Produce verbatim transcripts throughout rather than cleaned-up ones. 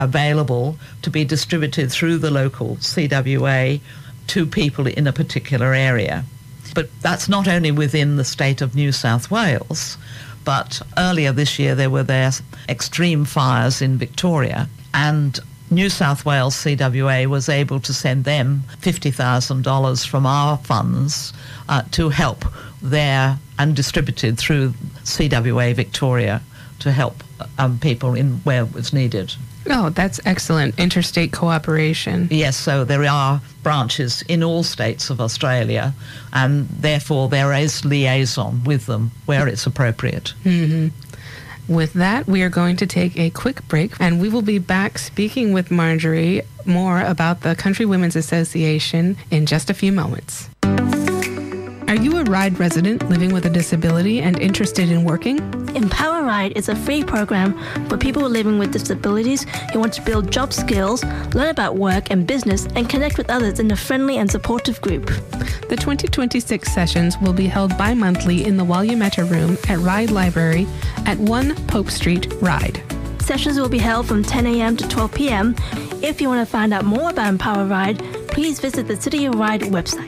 available to be distributed through the local C W A to people in a particular area. But that's not only within the state of New South Wales, but earlier this year there were there extreme fires in Victoria, and New South Wales C W A was able to send them fifty thousand dollars from our funds uh, to help there, and distributed through C W A Victoria to help um, people in where it was needed. Oh, that's excellent. Interstate cooperation. Yes, so there are branches in all states of Australia, and therefore there is liaison with them where it's appropriate. Mm-hmm. With that, we are going to take a quick break, and we will be back speaking with Marjorie more about the Country Women's Association in just a few moments. Are you a RIDE resident living with a disability and interested in working? Empower RIDE is a free program for people living with disabilities who want to build job skills, learn about work and business, and connect with others in a friendly and supportive group. The twenty twenty-six sessions will be held bi-monthly in the Wayumata Room at RIDE Library at one Pope Street, RIDE. Sessions will be held from ten a.m. to twelve p.m. If you want to find out more about Empower RIDE, please visit the City of RIDE website.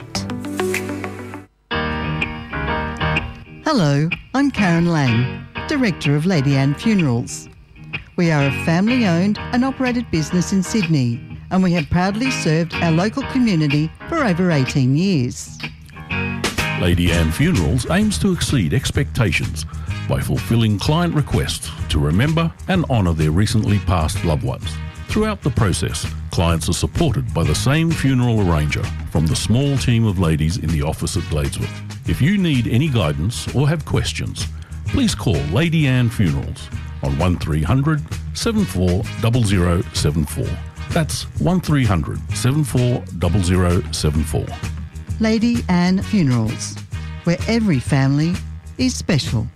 Hello, I'm Karen Lang, Director of Lady Anne Funerals. We are a family-owned and operated business in Sydney, and we have proudly served our local community for over eighteen years. Lady Anne Funerals aims to exceed expectations by fulfilling client requests to remember and honour their recently passed loved ones. Throughout the process, clients are supported by the same funeral arranger from the small team of ladies in the office at Gladeswood. If you need any guidance or have questions, please call Lady Anne Funerals on one three hundred, seven four zero zero seven four. That's one three hundred, seven four zero zero seven four. Lady Anne Funerals, where every family is special.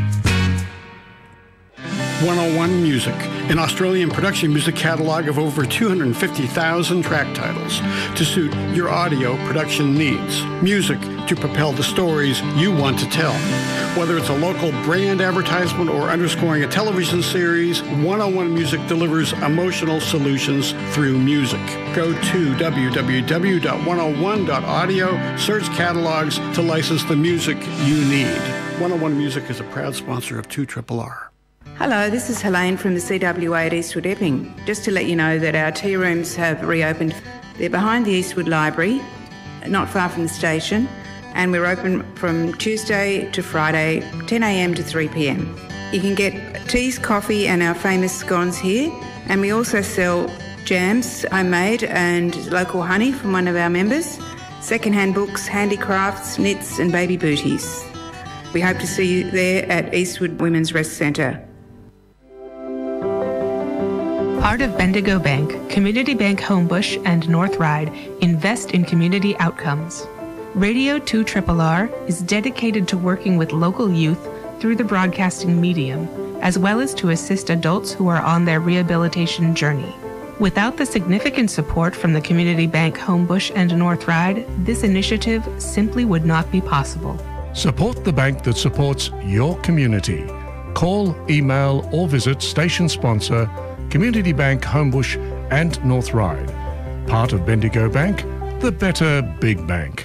one oh one Music, an Australian production music catalogue of over two hundred fifty thousand track titles to suit your audio production needs. Music to propel the stories you want to tell. Whether it's a local brand advertisement or underscoring a television series, one oh one Music delivers emotional solutions through music. Go to w w w dot one oh one dot audio, search catalogs to license the music you need. one oh one Music is a proud sponsor of two R R R. Hello, this is Helene from the C W A at Eastwood Epping. Just to let you know that our tea rooms have reopened. They're behind the Eastwood Library, not far from the station, and we're open from Tuesday to Friday, ten a.m. to three p.m. You can get teas, coffee and our famous scones here, and we also sell jams, homemade and local honey from one of our members, second-hand books, handicrafts, knits and baby booties. We hope to see you there at Eastwood Women's Rest Centre. Part of Bendigo Bank, Community Bank Homebush and North Ryde invest in community outcomes. Radio two R R R is dedicated to working with local youth through the broadcasting medium, as well as to assist adults who are on their rehabilitation journey. Without the significant support from the Community Bank Homebush and North Ryde, this initiative simply would not be possible. Support the bank that supports your community. Call, email or visit station sponsor Community Bank Homebush and North Ryde. Part of Bendigo Bank, the better big bank.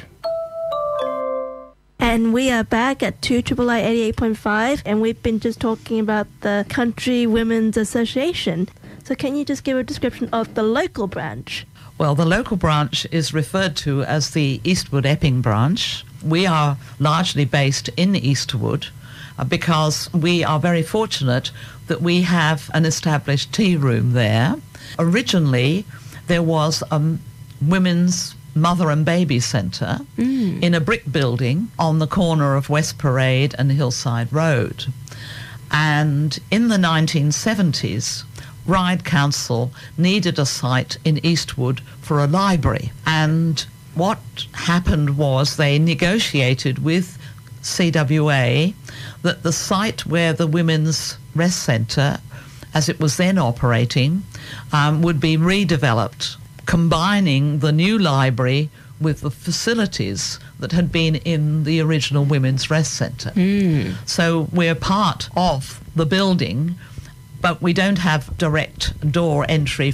And we are back at two R R R eighty-eight point five, and we've been just talking about the Country Women's Association. So can you just give a description of the local branch? Well, the local branch is referred to as the Eastwood Epping branch. We are largely based in Eastwood uh, because we are very fortunate that we have an established tea room there. Originally, there was a women's mother and baby centre mm. in a brick building on the corner of West Parade and Hillside Road. And in the nineteen seventies, Ryde Council needed a site in Eastwood for a library. And what happened was they negotiated with C W A that the site where the Women's Rest Centre, as it was then operating, um, would be redeveloped, combining the new library with the facilities that had been in the original Women's Rest Centre. Mm. So we're part of the building but we don't have direct door entry